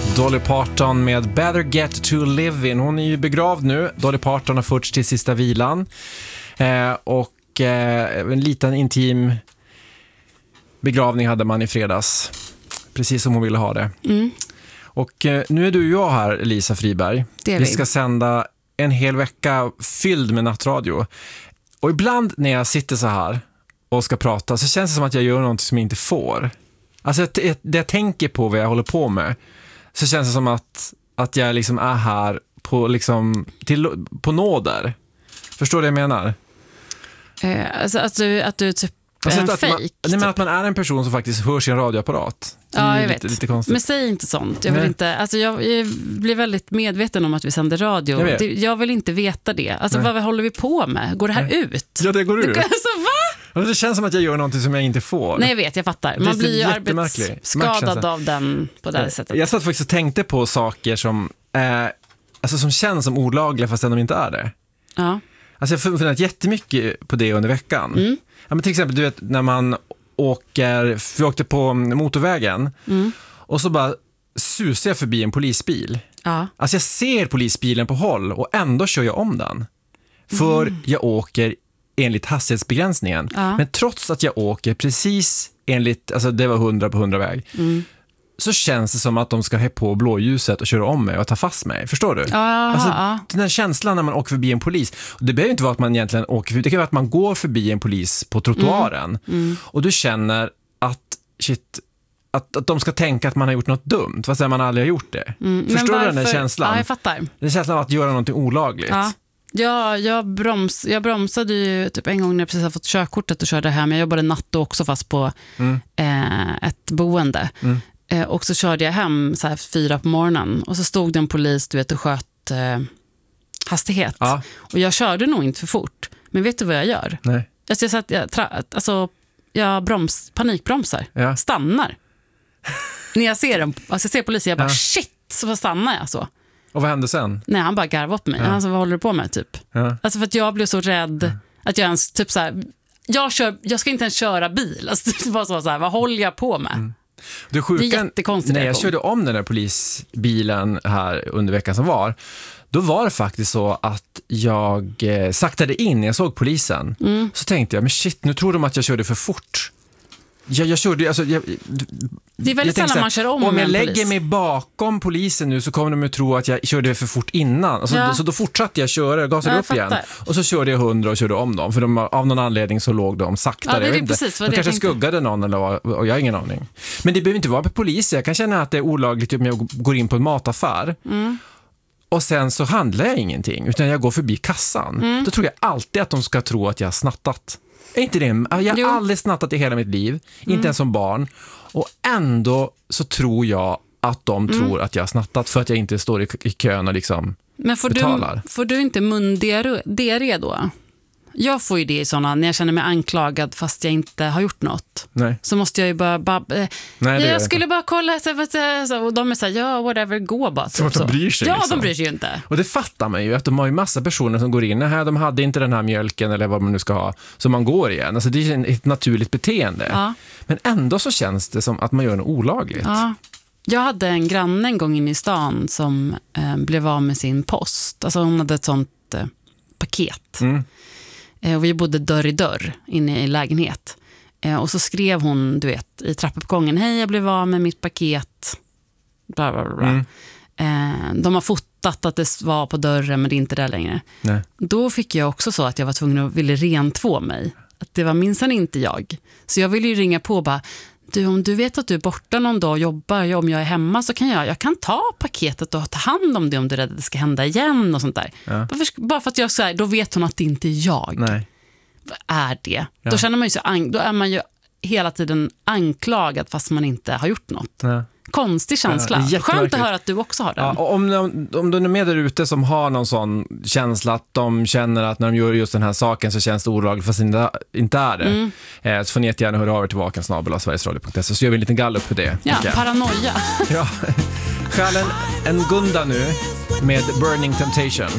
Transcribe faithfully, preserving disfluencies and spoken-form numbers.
Dolly Parton med Better Get to Live In. Hon är ju begravd nu. Dolly Parton har förts till sista vilan. Eh, och eh, en liten intim begravning hade man i fredags. Precis som hon ville ha det. Mm. Och eh, nu är du och jag här, Lisa Friberg. Det är vi. vi ska sända en hel vecka fylld med nattradio. Och ibland när jag sitter så här och ska prata så känns det som att jag gör något som jag inte får. Alltså det jag tänker på vad jag håller på med, så känns det som att, att jag liksom är här på, liksom, till, på nåder. Förstår du vad jag menar? Eh, alltså att du, att du typ alltså är en att man, fake. nej, men att man är en person som faktiskt hörs i en radioapparat. Ja, jag lite, vet. lite konstigt. Men säg inte sånt. Jag, vill inte, alltså jag, jag blir väldigt medveten om att vi sänder radio. Jag, det, jag vill inte veta det. Alltså nej. vad håller vi på med? Går det här nej. ut? Ja, det går ut. Det, alltså, va? Det känns som att jag gör något som jag inte får. Nej, jag vet, jag fattar. Man blir ju arbetsskadad Mark, av den på det här sättet. Jag satt faktiskt och tänkte på saker som, eh, alltså som känns som olagliga fast de inte är det. Ja. Alltså jag har funderat jättemycket på det under veckan. Mm. Ja, men till exempel, du vet, när man åker, vi åkte på motorvägen mm. och så bara susar jag förbi en polisbil. Ja. Alltså jag ser polisbilen på håll och ändå kör jag om den. För mm. jag åker enligt hastighetsbegränsningen. Ja. Men trots att jag åker precis enligt, alltså det var hundra på hundra väg. Mm. Så känns det som att de ska ha på blåljuset och köra om mig och ta fast mig. Förstår du? Ja, alltså, ja. Den här känslan när man åker förbi en polis. Det behöver inte vara att man egentligen åker förbi. Det kan vara att man går förbi en polis på trottoaren. Mm. Mm. Och du känner att shit, att, att de ska tänka att man har gjort något dumt. Fast man aldrig har gjort det. Mm. Förstår du den här känslan? Ja, jag fattar. Den känslan av att göra något olagligt. Ja. Ja, jag, broms, jag bromsade ju typ en gång när jag precis har fått körkortet och körde hem. Jag jobbade natt och också fast på mm. eh, ett boende. Mm. Eh, och så körde jag hem så här fyra på morgonen. Och så stod det en polis, du vet, och sköt eh, hastighet. Ja. Och jag körde nog inte för fort. Men vet du vad jag gör? Nej. Alltså jag, satt, jag, tra- alltså, jag broms, panikbromsar. Ja. Stannar. När jag ser, en, alltså jag ser polisen, jag bara ja. shit, så stannar jag så. Och vad hände sen? Nej, han bara garvade upp mig. Ja. Alltså, vad håller du på med, typ? Ja. Alltså, för att jag blev så rädd ja. att jag ens, typ så här, jag, kör, jag ska inte ens köra bil. Alltså, det var så, så här, vad håller jag på med? Mm. Det, sjuka, det är jättekonstigt. När jag körde om den där polisbilen här under veckan som var, då var det faktiskt så att jag eh, saktade in när jag såg polisen. Mm. Så tänkte jag, men shit, nu tror de att jag körde för fort. Jag, jag körde, alltså, jag, det är väldigt sällan här, man kör om om jag en lägger polis. mig bakom polisen nu så kommer de att tro att jag körde för fort innan. Alltså, ja. Så då fortsatte jag köra, gasade upp igen. Och så körde jag hundra och körde om dem. För de, av någon anledning så låg de saktare. Ja, det är jag vet precis inte. vad de kanske skuggade någon eller, och jag har ingen aning. Men det behöver inte vara på polis. Jag kan känna att det är olagligt om jag går in på en mataffär. Mm. Och sen så handlar jag ingenting. Utan jag går förbi kassan. Mm. Då tror jag alltid att de ska tro att jag har snattat. Är inte det? Jag har jo. aldrig snattat i hela mitt liv. Mm. Inte ens som barn. Och ändå så tror jag att de mm. tror att jag har snattat för att jag inte står i, i kön och liksom Men får betalar. Du, får du inte mundiarré då? Jag får ju det i sådana, när jag känner mig anklagad fast jag inte har gjort något. Nej. Så måste jag ju bara... bara eh, Nej, jag skulle inte. bara kolla så, så, och de är så här, ja, whatever, gå bara. Som att de bryr sig. Ja, liksom. de bryr sig ju inte. Och det fattar man ju, att de har ju massa personer som går in, nej, de hade inte den här mjölken eller vad man nu ska ha, så man går igen. Alltså det är ett naturligt beteende. Ja. Men ändå så känns det som att man gör något olagligt. Ja. Jag hade en granne en gång inne i stan som eh, blev av med sin post. Alltså hon hade ett sånt eh, paket. Mm. Och vi bodde dörr i dörr inne i lägenhet. Och så skrev hon, du vet, i trappuppgången, hej, jag blev av med mitt paket. Bla, bla, bla. Mm. De har fotat att det var på dörren, men det är inte där längre. Nej. Då fick jag också så att jag var tvungen att ville rentvå mig. Att det var minsann inte jag. Så jag ville ju ringa på och bara, du, om du vet att du är borta någon dag och jobbar, om jag är hemma så kan jag, jag kan ta paketet och ta hand om det om du är rädd att det ska hända igen och sånt där. Ja. Bara för att jag säger, då vet hon att det inte är jag. Nej. Vad är det? Ja. Då känner man ju så, då är man ju hela tiden anklagad fast man inte har gjort något. Ja. Konstig känsla. Ja, skönt att höra att du också har den. Ja, om, om, om du är med där ute som har någon sån känsla att de känner att när de gör just den här saken så känns det olagligt fast inte, inte är det. Mm. Eh, så får ni jättegärna höra av er tillbaka snabel av sverigesradio punkt se så gör vi en liten gallup för det. Ja, paranoia. Ja. Stjälen en Gunda nu med Burning Temptation.